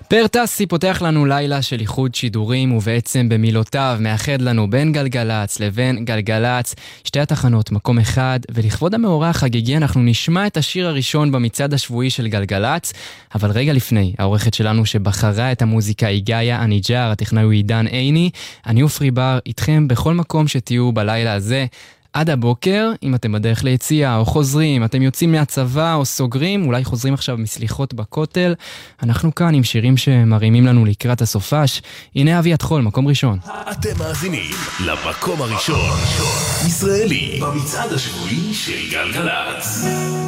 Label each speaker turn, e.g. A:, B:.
A: פרטסי פותח לנו לילה של איחוד שידורים, ובעצם במילותיו מאחד לנו בין גלגלץ לבין גלגלץ, שתי התחנות מקום אחד, ולכבוד המאורע החגיגי אנחנו נשמע את השיר הראשון במצעד השבועי של גלגלץ. אבל רגע לפני, העורכת שלנו שבחרה את המוזיקה היא גאיה אניג'ר, הטכנאי הוא עידן עיני, אני אופרי בר איתכם בכל מקום שתהיו בלילה הזה עד הבוקר. אם אתם בדרך ליציאה או חוזרים, אתם יוצאים מהצבא או סוגרים, אולי חוזרים עכשיו מסליחות בכותל, אנחנו כאן עם שירים שמרימים לנו לקראת הסופש. הנה אביעד חול, מקום ראשון.
B: אתם מאזינים למקום הראשון ישראלי במצעד השבועי של גלגלץ.